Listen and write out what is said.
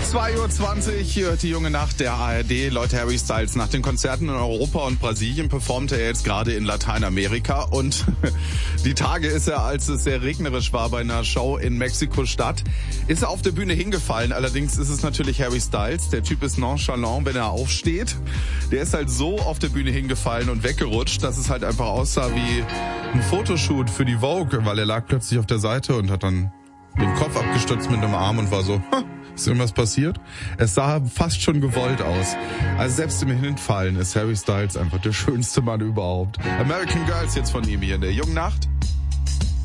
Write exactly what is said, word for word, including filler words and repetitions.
zwei Uhr zwanzig, hier hört die junge Nacht der A R D. Leute, Harry Styles, nach den Konzerten in Europa und Brasilien performte er jetzt gerade in Lateinamerika. Und die Tage ist er, als es sehr regnerisch war bei einer Show in Mexiko-Stadt, ist er auf der Bühne hingefallen. Allerdings ist es natürlich Harry Styles. Der Typ ist nonchalant, wenn er aufsteht. Der ist halt so auf der Bühne hingefallen und weggerutscht, dass es halt einfach aussah wie ein Fotoshoot für die Vogue, weil er lag plötzlich auf der Seite und hat dann den Kopf abgestützt mit einem Arm und war so, ist irgendwas passiert? Es sah fast schon gewollt aus. Also selbst im Hinfallen ist Harry Styles einfach der schönste Mann überhaupt. American Girls jetzt von ihm hier in der jungen Nacht.